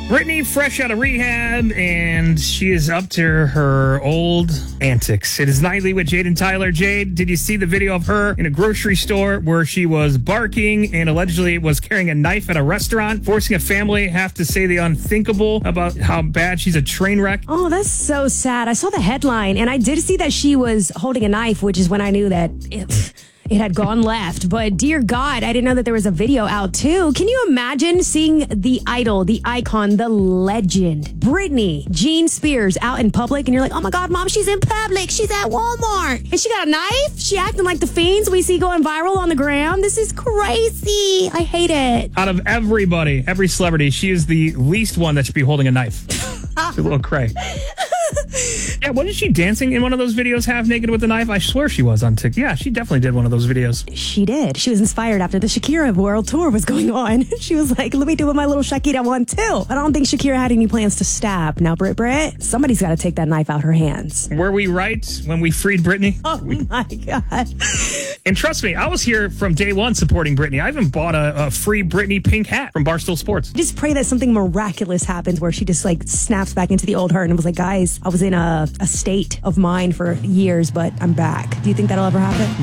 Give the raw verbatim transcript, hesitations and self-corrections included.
Britney, fresh out of rehab, and she is up to her old antics. It is Nightly with Jade and Tyler. Jade, did you see the video of her in a grocery store where she was barking and allegedly was carrying a knife at a restaurant, forcing a family have to say the unthinkable about how bad she's a train wreck? Oh, that's so sad. I saw the headline, and I did see that she was holding a knife, which is when I knew that it, it had gone left. But dear God, I didn't know that there was a video out too. Can you imagine seeing the idol, the icon, the legend, Britney Jean Spears out in public, and you're like, oh my God, Mom, she's in public. She's at Walmart. And she got a knife? She acting like the fiends we see going viral on the gram? This is crazy. I hate it. Out of everybody, every celebrity, she is the least one that should be holding a knife. She's a little cray. Yeah, wasn't she dancing in one of those videos half naked with a knife? I swear she was on TikTok. Yeah, she definitely did one of those videos. She did. She was inspired after the Shakira world tour was going on. She was like, let me do what my little Shakira one too. I don't think Shakira had any plans to stab. Now, Brit Brit, somebody's got to take that knife out her hands. Were we right when we freed Britney? Oh my God. And trust me, I was here from day one supporting Britney. I even bought a, a free Britney pink hat from Barstool Sports. Just pray that something miraculous happens where she just like snaps back into the old her and was like, guys, I was in a, a state of mind for years, but I'm back. Do you think that'll ever happen?